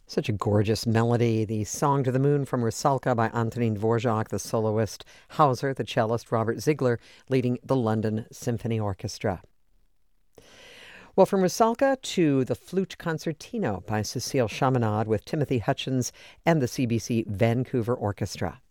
Such a gorgeous melody. The Song to the Moon from Rusalka by Antonin Dvorak, the soloist, Hauser, the cellist, Robert Ziegler, leading the London Symphony Orchestra. Well, from Rusalka to the Flute Concertino by Cécile Chaminade with Timothy Hutchins and the CBC Vancouver Orchestra.